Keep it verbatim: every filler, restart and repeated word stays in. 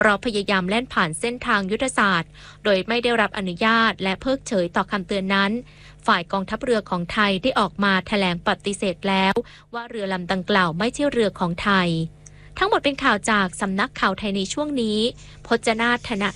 เพราะพยายามแล่นผ่านเส้นทางยุทธศาสตร์โดยไม่ได้รับอนุญาตและเพิกเฉยต่อคำเตือนนั้นฝ่ายกองทัพเรือของไทยได้ออกมาแถลงปฏิเสธแล้วว่าเรือลำดังกล่าวไม่ใช่เรือของไทยทั้งหมดเป็นข่าวจากสำนักข่าวไทยในช่วงนี้พจนาถ ธน